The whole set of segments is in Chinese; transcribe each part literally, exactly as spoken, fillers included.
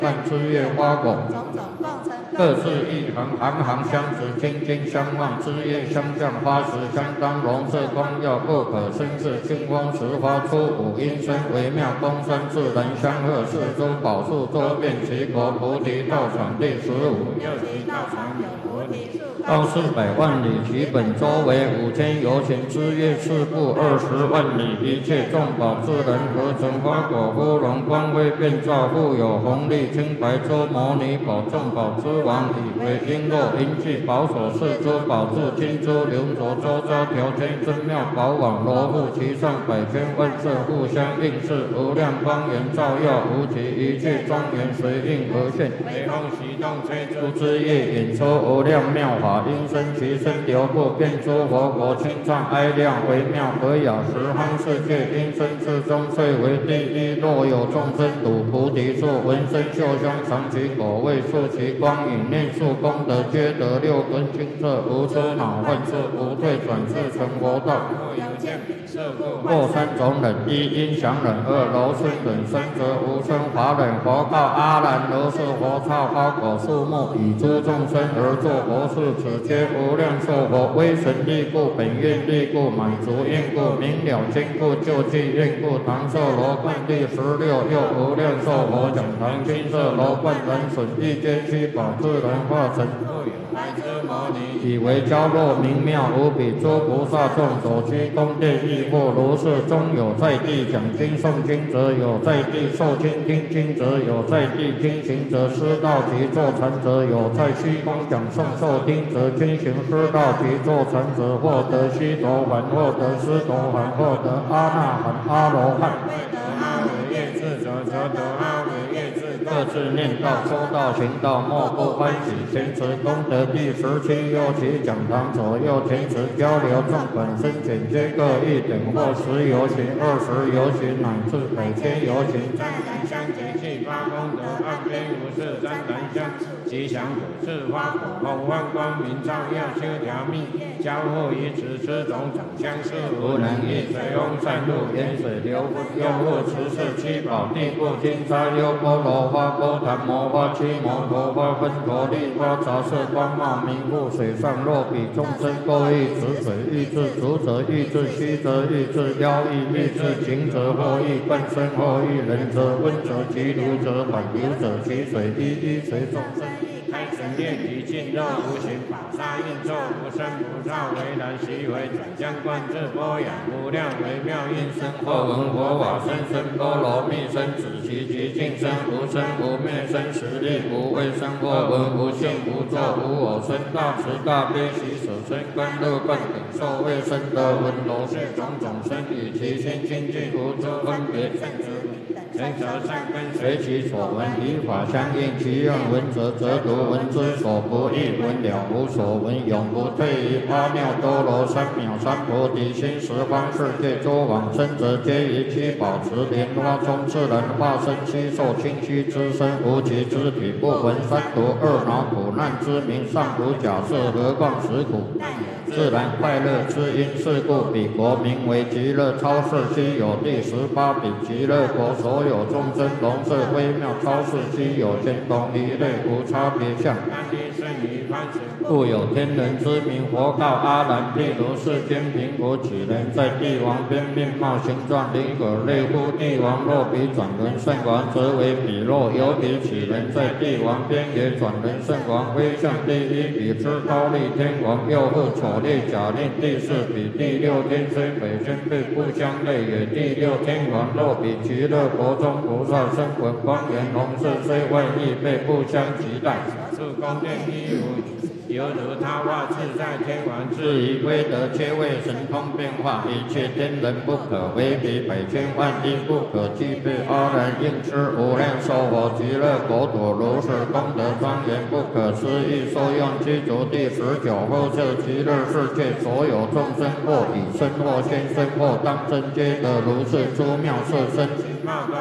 万枝叶花果， 种种共成各自一行，行行相持，金金相望，枝叶相向，花实相当，龙色光耀，不可生视。清风时花出，五音声微妙，公山自然相和，四周宝树周遍齐国，菩提道场第十五。 六七道场有菩提树， 高四百万里，其本周为五千由旬，枝叶四部二十万里，一切众宝自然合成，花果芙蓉光辉遍照，富有红利，青白周摩尼宝，众宝之王，以为璎珞银器宝所四珠宝柱金珠流着周遭条圈真妙宝网罗布其上百千万色互相映饰，无量光源照耀无极，一切庄严随应而现， 微风习动吹出枝叶引出无量妙法，音声其声流布，变出佛国清唱哀亮微妙和雅，十方世界音声之中最为第一。若有众生睹菩提树，闻声嗅香尝其果味，触其光影，念数功德，皆得六根清澈，无出恼患处，无退转世成佛道。 有见比色故， 或三种忍：一音响忍，二柔顺忍，三则无生法忍。佛告阿难：如是佛刹花果树木，以诸众生而作佛事，此皆无量寿佛，威神力故，本愿力故，满足愿故，明了坚固，救济愿故。唐寿罗冠第十六，又无量寿佛讲堂金色罗冠人损，一皆七宝自然化成。 来之摩尼， 以为娇弱明妙无比，诸菩萨众所居宫殿亦复如是。中有在地讲经诵经者，有在地受经听经者，有在地听行者，师道及坐禅者，有在虚空讲诵受听者，均行师道及坐禅者，获得须陀洹，获得斯陀含，获得阿那含、阿罗汉。 未得阿惟越智者，则得阿惟越智。 各自念道、说道、行道，莫不欢喜。前持功德第十七，右其讲堂左右前持交流，众本身简皆各一等，或十由旬、二十由旬，乃至百千由旬。 湛然相结气发功德，岸边无事湛然相吉祥果是花果后万光明照耀修条密，交互于此之种种相似，无能易水翁散入，沿水流不又复持是七宝地不金沙优波罗花波檀摩花七摩陀花分陀利花杂色光茂明复水上若比众生各欲止水，欲治足者，欲治虚则，欲治腰意，欲治情者，或欲半身，或欲人者，温者其如者，缓流者其水，一一随众生意开神炼体尽肉无形，宝沙应作无生不造为然，习为转将观自波养无量微妙应声，或闻佛法声声波罗蜜声，止其极尽声，无生无灭生，实力无畏生，或闻无性无作无我生，大慈大悲喜舍身观乐观顶受未生得闻罗是种种生，与其心清净无诸分别圣之前则善根随其所闻，以法相应，其愿闻者则读，闻之所不异，闻了无所闻，永不退于阿耨多罗三藐三菩提心。十方世界诸往生者，皆以七宝池莲花中自然化身，悉受清虚之身，无其肢体，不闻三毒二恼苦难之名，尚无假设，何况实苦？自然快乐之因，是故彼国名为极乐超世，悉有第十八比极乐国，所有众生龙色微妙超世，悉有天同一类，无差别相。故有天人之名。佛告阿难：譬如世间贫苦乞人，在帝王边面貌形状灵可类乎？帝王若比转轮圣王，则为彼；若有比乞人，在帝王边也转轮圣王，威相第一比之高丽天王，又复丑烈假令第四比。第六天虽北天辈不相类也。第六天王若比极乐国中菩萨声闻光源龙色，虽万亿倍不相及待。是宫殿一无犹如他化自在天王，至于威德，皆为神通变化，一切天人不可为比，百千万亿不可计备。阿难应知无量寿佛极乐国土，如是功德庄严不可思议。受用具足第十九后设极乐世界，所有众生或以身或现身或当身，皆得如是诸妙色身，貌端严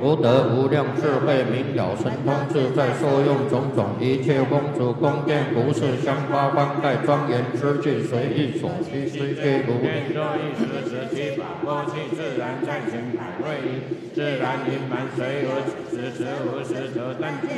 福德无量智慧明了神通自在受用种种一切公主宫殿服饰香花冠盖庄严之具随意所需世界如愿作一时时期法过去自然暂行百位自然盈满随有此时此无时则但